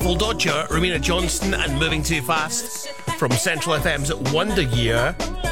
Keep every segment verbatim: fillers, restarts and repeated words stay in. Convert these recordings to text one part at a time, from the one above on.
Paul Dodger, Ramina Johnston and Moving Too Fast from Central F M's Wonder Year.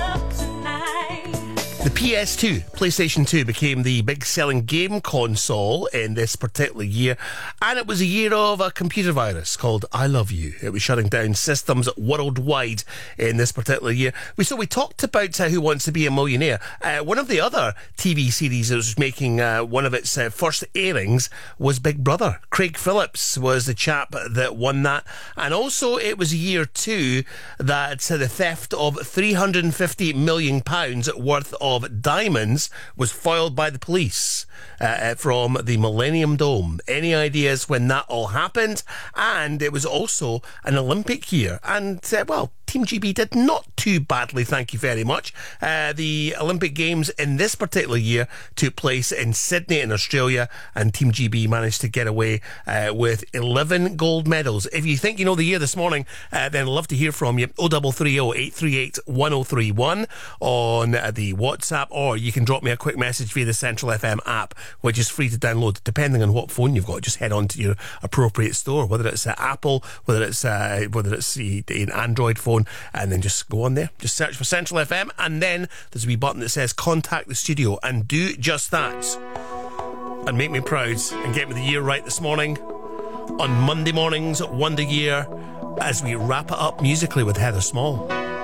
The P S two, PlayStation two, became the big selling game console in this particular year, and it was a year of a computer virus called I Love You. It was shutting down systems worldwide in this particular year. We So we talked about uh, Who Wants to Be a Millionaire. Uh, one of the other T V series that was making uh, one of its uh, first airings was Big Brother. Craig Phillips was the chap that won that, and also it was a year too that uh, the theft of three hundred fifty million pounds worth of Of diamonds was foiled by the police uh, from the Millennium Dome. Any ideas when that all happened? And it was also an Olympic year. And, uh, well, Team G B did not too badly, thank you very much. Uh, the Olympic Games in this particular year took place in Sydney in Australia, and Team G B managed to get away uh, with eleven gold medals. If you think you know the year this morning, uh, then I'd love to hear from you. oh three three oh, eight three eight, one oh three one on uh, the WhatsApp, or you can drop me a quick message via the Central F M app, which is free to download depending on what phone you've got. Just head on to your appropriate store, whether it's uh, Apple, whether it's uh, whether it's uh, an Android phone, and then just go on there, just search for Central F M, and then there's a wee button that says contact the studio, and do just that and make me proud and get me the year right this morning on Monday morning's Wonder Year as we wrap it up musically with Heather Small.